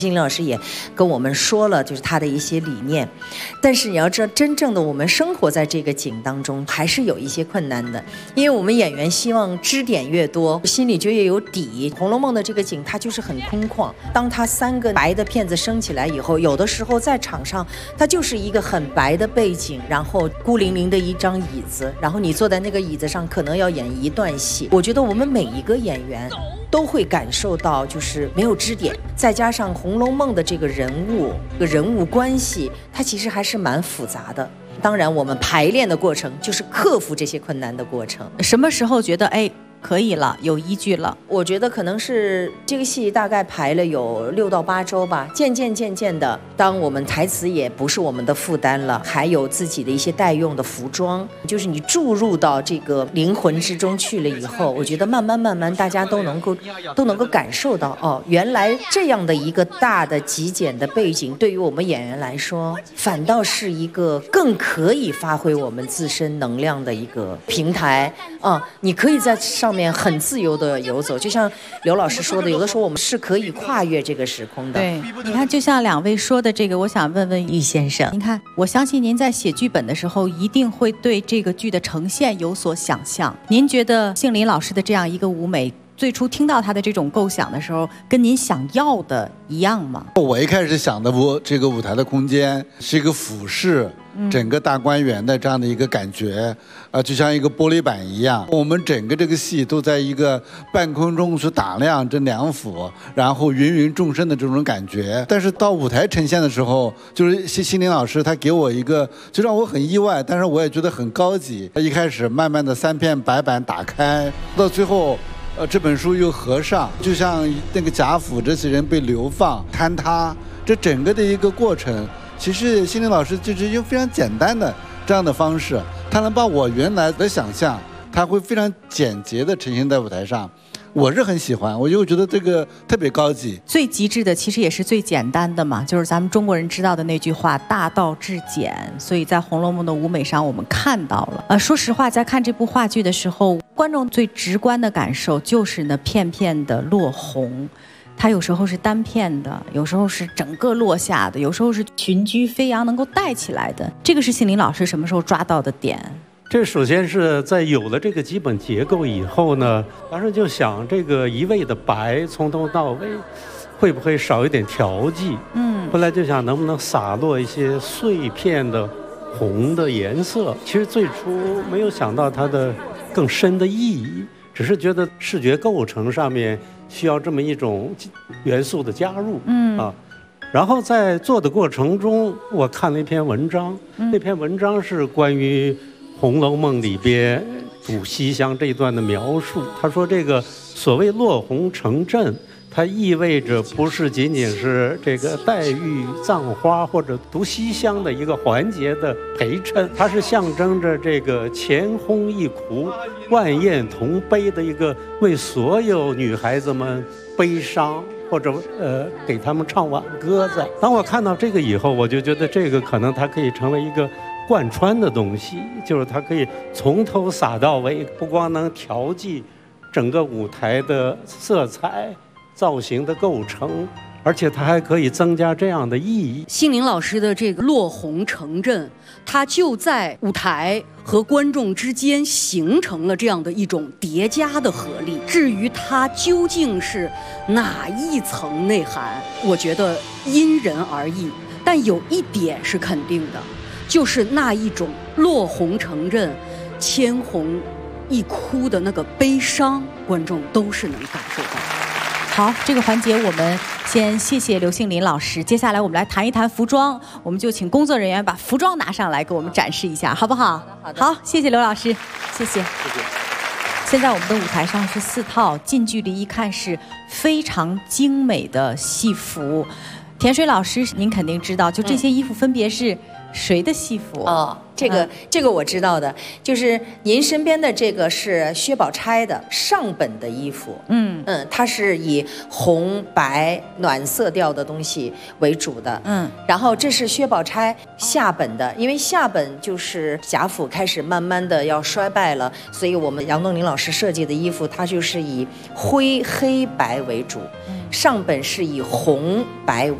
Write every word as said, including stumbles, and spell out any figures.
金老师也跟我们说了，就是他的一些理念，但是你要知道，真正的我们生活在这个景当中，还是有一些困难的，因为我们演员希望支点越多，心里就越有底。《红楼梦》的这个景，它就是很空旷。当它三个白的片子升起来以后，有的时候在场上，它就是一个很白的背景，然后孤零零的一张椅子，然后你坐在那个椅子上，可能要演一段戏。我觉得我们每一个演员都会感受到，就是没有支点，再加上《红楼梦》的这个人物、人物关系，它其实还是蛮复杂的。当然，我们排练的过程就是克服这些困难的过程。 什么时候觉得哎？可以了，有依据了。 我觉得可能是这个戏大概排了有六到八周吧，渐渐渐渐的，当我们台词也不是我们的负担了，还有自己的一些代用的服装，就是你注入到这个灵魂之中去了以后，我觉得慢慢慢慢大家都能够都能够感受到，哦，原来这样的一个大的极简的背景，对于我们演员来说，反倒是一个更可以发挥我们自身能量的一个平台啊！你可以在上面很自由的游走，就像刘老师说的，有的时候我们是可以跨越这个时空的。 对，你看，就像两位说的这个，我想问问易先生，您看，我相信您在写剧本的时候，一定会对这个剧的呈现有所想象。您觉得杏林老师的这样一个舞美，最初听到他的这种构想的时候，跟您想要的一样吗？ 我一开始想的舞这个舞台的空间是一个俯视整个大观园的这样的一个感觉，呃，就像一个玻璃板一样。我们整个这个戏都在一个半空中去打量这两府，然后芸芸众生的这种感觉。但是到舞台呈现的时候，就是辛辛林老师他给我一个，就让我很意外，但是我也觉得很高级。一开始慢慢的三片白板打开，到最后。呃，这本书又合上，就像那个贾府这些人被流放坍塌，这整个的一个过程，其实辛林老师就是用非常简单的这样的方式，他能把我原来的想象，他会非常简洁的呈现在舞台上。我是很喜欢，我就觉得这个特别高级。 最极致的其实也是最简单的嘛，就是咱们中国人知道的那句话“大道至简”。所以在《红楼梦》的舞美上，我们看到了。呃，说实话，在看这部话剧的时候，观众最直观的感受就是那片片的落红。它有时候是单片的，有时候是整个落下的，有时候是群居飞扬能够带起来的。这个是杏林老师什么时候抓到的点？ 这首先是在有了这个基本结构以后呢，当时就想这个一味的白从头到尾会不会少一点调剂，嗯，后来就想能不能洒落一些碎片的红的颜色。其实最初没有想到它的更深的意义，只是觉得视觉构成上面需要这么一种元素的加入，嗯啊。然后在做的过程中，我看了一篇文章，嗯、那篇文章是关于《红楼梦》里边赌西厢这一段的描述。他说这个所谓落红成阵，它意味着不是仅仅是这个黛玉葬花或者读西厢的一个环节的陪衬，它是象征着这个乾烘一哭万艳同悲的一个为所有女孩子们悲伤或者呃给他们唱挽歌在。当我看到这个以后，我就觉得这个可能它可以成为一个贯穿的东西，就是它可以从头洒到尾，不光能调剂整个舞台的色彩造型的构成，而且它还可以增加这样的意义。 杏林老师的这个落红成阵，它就在舞台和观众之间形成了这样的一种叠加的合力。至于它究竟是哪一层内涵，我觉得因人而异，但有一点是肯定的，就是那一种落红成阵、千红一哭的那个悲伤，观众都是能感受到的。 好，这个环节我们先谢谢刘杏林老师。接下来我们来谈一谈服装，我们就请工作人员把服装拿上来给我们展示一下，好不好？好的，好的。好，谢谢刘老师，谢谢。谢谢。现在我们的舞台上是四套，近距离一看是非常精美的戏服。田水老师，您肯定知道，就这些衣服分别是谁的戏服？ 哦，这个、 嗯、 这个我知道的，就是您身边的这个是薛宝钗的上本的衣服。嗯嗯，它是以红白暖色调的东西为主的。嗯，然后这是薛宝钗下本的，因为下本就是贾府开始慢慢的要衰败了，所以我们杨东林老师设计的衣服，它就是以灰黑白为主。上本是以红白为